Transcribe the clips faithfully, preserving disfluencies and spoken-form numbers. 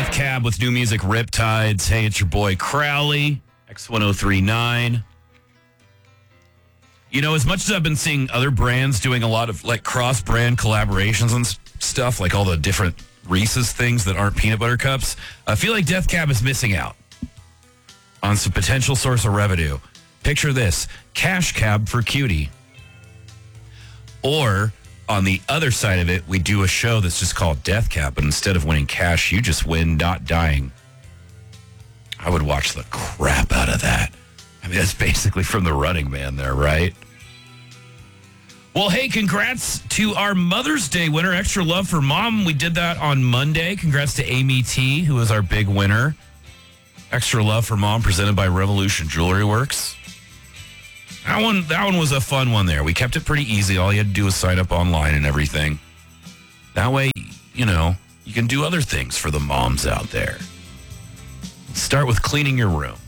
Death Cab with new music, Riptides. Hey, it's your boy Crowley, X ten thirty-nine. You know, as much as I've been seeing other brands doing a lot of like cross-brand collaborations and s- stuff, like all the different Reese's things that aren't peanut butter cups, I feel like Death Cab is missing out on some potential source of revenue. Picture this, Cash Cab for Cutie. Or on the other side of it, we do a show that's just called Death Cab, but instead of winning cash, you just win not dying. I would watch the crap out of that. I mean, that's basically from The Running Man there, right? Well, hey, congrats to our Mother's Day winner, Extra Love for Mom. We did that on Monday. Congrats to Amy T., who was our big winner. Extra Love for Mom, presented by Revolution Jewelry Works. That one, that one was a fun one there. We kept it pretty easy. All you had to do was sign up online and everything. That way, you know, you can do other things for the moms out there. Start with cleaning your room.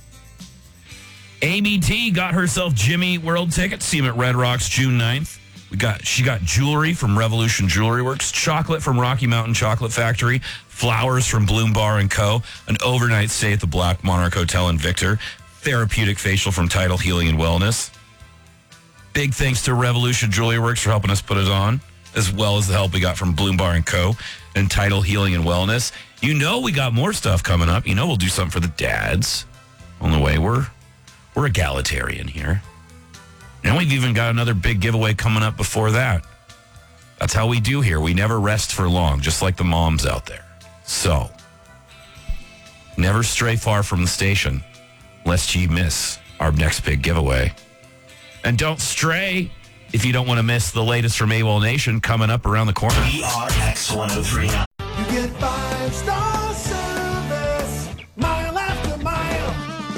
Amy T got herself Jimmy World tickets. See him at Red Rocks June ninth. We got she got jewelry from Revolution Jewelry Works, chocolate from Rocky Mountain Chocolate Factory, flowers from Bloom Bar and Co., an overnight stay at the Black Monarch Hotel in Victor, therapeutic facial from Tidal Healing and Wellness. Big thanks to Revolution Jewelry Works for helping us put it on, as well as the help we got from Bloom Bar and Co. and Tidal Healing and Wellness. You know we got more stuff coming up. You know we'll do something for the dads on the way. We're we're egalitarian here. And we've even got another big giveaway coming up before that. That's how we do here. We never rest for long, just like the moms out there. So, never stray far from the station, lest ye miss our next big giveaway. And don't stray if you don't want to miss the latest from AWOL Nation coming up around the corner. We are X ten thirty-nine. You get five-star service, mile after mile.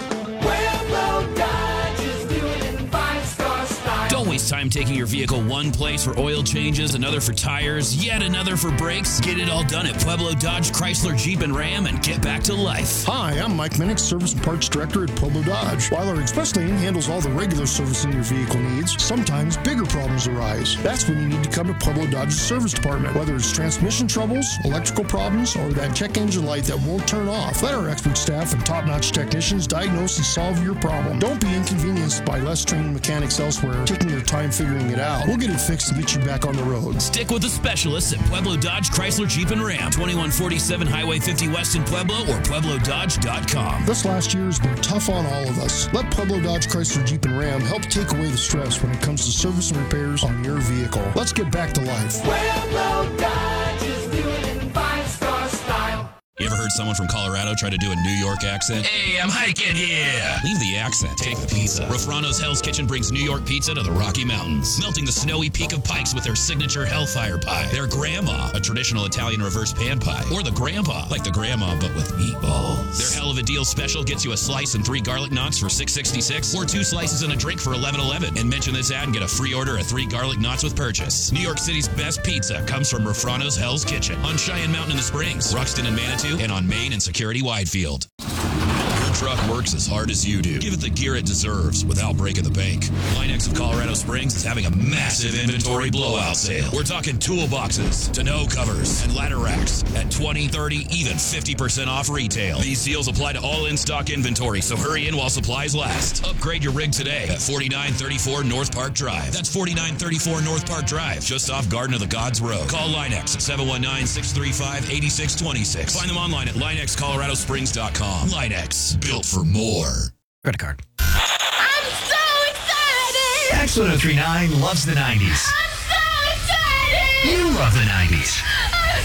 Pueblo Dodge is doing it in five-star style. Don't waste time taking your vehicle one place for oil changes, another for tires, yet another for brakes. Get it all done at Pueblo Dodge, Chrysler, Jeep, and Ram and get back to life. Hi, I'm Mike Minnick, Service and Parts Director at Pueblo Dodge. While our express lane handles all the regular servicing your vehicle needs, sometimes bigger problems arise. That's when you need to come to Pueblo Dodge's service department. Whether it's transmission troubles, electrical problems, or that check engine light that won't turn off, let our expert staff and top-notch technicians diagnose and solve your problem. Don't be inconvenienced by less trained mechanics elsewhere taking their time figuring it out. We'll get it fixed and get you back on the road. Stick with the specialists at Pueblo Dodge, Chrysler, Jeep, and Ram. twenty-one forty-seven Highway fifty West in Pueblo or pueblo dodge dot com. This last year has been tough on all of us. Let Pueblo Dodge, Chrysler, Jeep, and Ram help take away the stress when it comes to service and repairs on your vehicle. Let's get back to life. Pueblo Dodge is doing it in five-star style. You ever heard someone from Colorado try to do a New York accent? Hey, I'm hiking here. Leave the accent. Take the pizza. Rafrano's Hell's Kitchen brings New York pizza to the Rocky Mountains, melting the snowy peak of Pikes with their signature Hellfire Pie, their Grandma, a traditional Italian reverse pan pie, or the Grandpa, like the Grandma but with meatballs. Their Hell of a Deal special gets you a slice and three garlic knots for six sixty-six, or two slices and a drink for eleven eleven. And mention this ad and get a free order of three garlic knots with purchase. New York City's best pizza comes from Rafrano's Hell's Kitchen on Cheyenne Mountain in the Springs, Ruxton and Manitou, and on Main and Security Widefield. Your truck works as hard as you do. Give it the gear it deserves without breaking the bank. Linex of Colorado Springs is having a massive inventory blowout sale. We're talking toolboxes, tonneau covers, and ladder racks at twenty, thirty, even fifty percent off retail. These deals apply to all in-stock inventory, so hurry in while supplies last. Upgrade your rig today at forty-nine thirty-four North Park Drive. That's forty-nine thirty-four North Park Drive, just off Garden of the Gods Road. Call Linex at seven one nine, six three five, eight six two six. Find them online at linex colorado springs dot com. Linex, built for more. Credit card. I'm so excited! X ten thirty-nine loves the nineties. I'm so excited! You love the nineties. I'm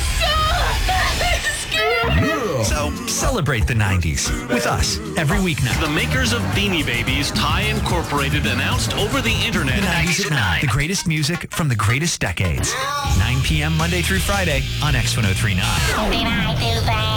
so scared! So celebrate the nineties with us every weeknight. The makers of Beanie Babies, Thai Incorporated, announced over the internet. The nineties at nine. The greatest music from the greatest decades. nine p.m. Monday through Friday on X ten thirty-nine. Did I do bad?